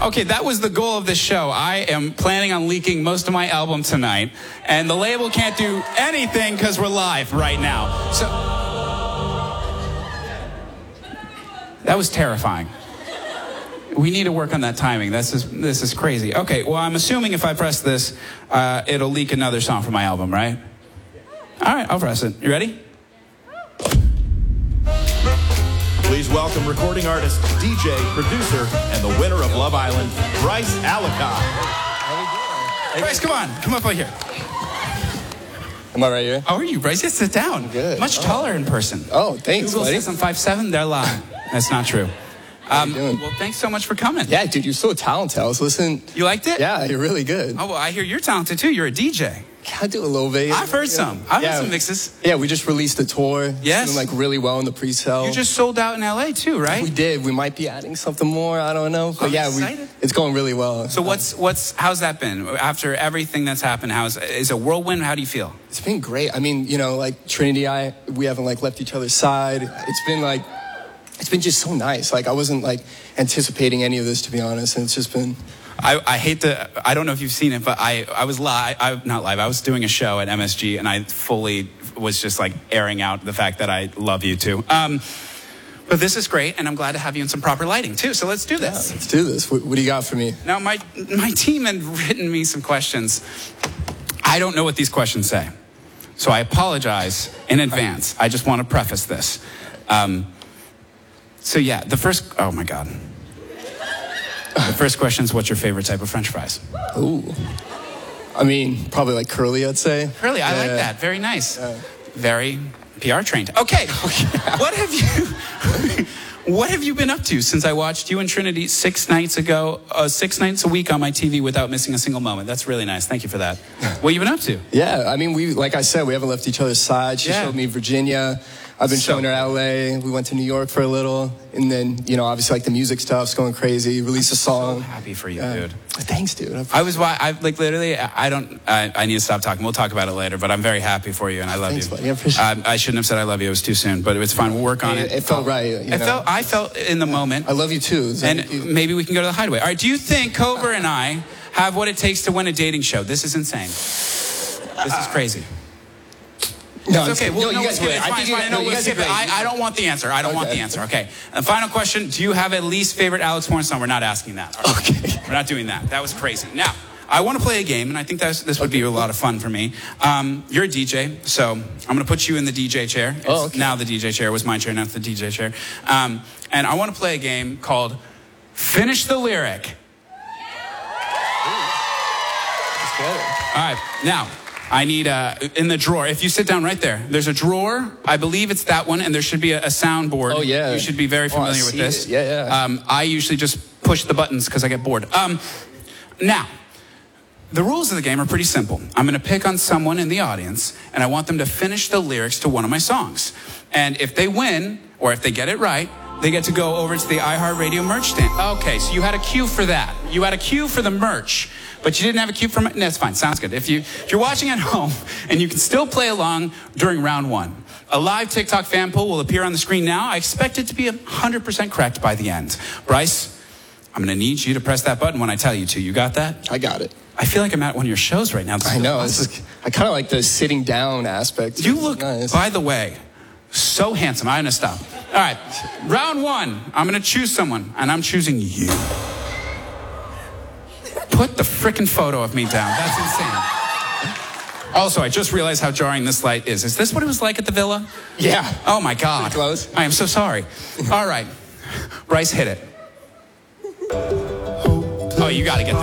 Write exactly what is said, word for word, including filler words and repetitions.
Okay, that was the goal of this show. I am planning on leaking most of my album tonight, and the label can't do anything because we're live right now. So that was terrifying. We need to work on that timing. This is this is crazy. Okay, well, I'm assuming if I press this, uh, it'll leak another song from my album, right? All right, I'll press it. You ready? Please welcome recording artist, D J, producer, and the winner of Love Island, Bryce Allicott. Bryce, come on. Come up right here. Am I right here? How are you, Bryce? Yes, sit down. Good. Much taller in person. Oh, thanks, Google buddy. says I'm five seven. They're lying. That's not true. How Um, you doing? well, thanks so much for coming. Yeah, dude, you're so talented. I was listening. You liked it? Yeah, you're really good. Oh, well, I hear you're talented, too. You're a D J. Can I do a little bit? I've heard some. I've yeah. heard some mixes. Yeah, we just released a tour. Yes. It's doing, like, really well in the pre-sale. You just sold out in L A, too, right? We did. We might be adding something more. I don't know. But I'm yeah, excited. we, it's going really well. So what's, what's, how's that been? After everything that's happened, how's, is it a whirlwind? How do you feel? It's been great. I mean, you know, like, Trinity, I, we haven't, like, left each other's side. It's been, like, it's been just so nice. Like, I wasn't, like, anticipating any of this, to be honest. And it's just been... I, I hate to, I don't know if you've seen it, but I, I was live, I, not live, I was doing a show at M S G, and I fully was just like airing out the fact that I love you too. Um, but this is great, and I'm glad to have you in some proper lighting too, so let's do this. Yeah, let's do this. What, what do you got for me? Now, my, my team had written me some questions. I don't know what these questions say, so I apologize in advance. I just want to preface this. Um, so yeah, the first, oh my God. The first question is, what's your favorite type of French fries? Ooh. I mean, probably like curly, I'd say. Curly, I yeah. like that. Very nice. Yeah. Very P R trained. Okay. What have you What have you been up to since I watched you and Trinity six nights ago, uh, six nights a week on my T V without missing a single moment? That's really nice. Thank you for that. What have you been up to? Yeah, I mean, we like I said, we haven't left each other's side. She Yeah. showed me Virginia. I've been So- showing her L A. We went to New York for a little. And then, you know, obviously, like, the music stuff's going crazy. Released a song. So happy for you, Uh, dude. Thanks, dude. I was, I like, literally, I don't, I, I need to stop talking. We'll talk about it later, but I'm very happy for you, and I love Thanks, you. buddy. I appreciate um, I shouldn't have said I love you. It was too soon, but it's fine. We'll work on it. it. It felt right. You It know? felt, I felt in the moment. I love you, too. So And you- maybe we can go to the Hideaway. All right, do you think Cover and I have what it takes to win a dating show? This is insane. This is crazy. no, It's okay. Well, no, no, you it's guys good. great. It's I fine, think it's you, fine. no, No, you we'll guys skip are it. great. I, I don't want the answer. I don't want Okay. the answer. Okay. And final question, do you have a least favorite Alex Warren song? We're not asking that. All right. Okay. We're not doing that. That was crazy. Now, I want to play a game, and I think that's, this would be a lot of fun for me. Um, you're a D J, so I'm going to put you in the D J chair. It's Oh, okay. Now the D J chair. It was my chair, now it's the D J chair. Um, and I want to play a game called Finish the Lyric. Let's get it. All right, now, I need, uh, in the drawer, if you sit down right there, there's a drawer, I believe it's that one, and there should be a, a soundboard. Oh, yeah. You should be very Oh, I familiar with see this. it. Yeah, yeah. Um, I usually just push the buttons because I get bored. Um, now, the rules of the game are pretty simple. I'm going to pick on someone in the audience, and I want them to finish the lyrics to one of my songs. And if they win, or if they get it right, they get to go over to the iHeartRadio merch stand. Okay, so you had a cue for that. You had a cue for the merch, but you didn't have a cue for... No, that's fine. Sounds good. If, you, if you're watching at home, and you can still play along during round one, a live TikTok fan poll will appear on the screen now. I expect it to be one hundred percent correct by the end. Bryce, I'm going to need you to press that button when I tell you to. You got that? I got it. I feel like I'm at one of your shows right now. This I is know. awesome. This is, I kind of like the sitting down aspect. You It's look, nice. by the way, so handsome. I'm going to stop. All right. Round one. I'm going to choose someone, and I'm choosing you. Put the frickin' photo of me down. That's insane. Also, I just realized how jarring this light is. Is this what it was like at the villa? Yeah. Oh, my God. Pretty close. I am so sorry. All right. Bryce, hit it. Oh, you got to get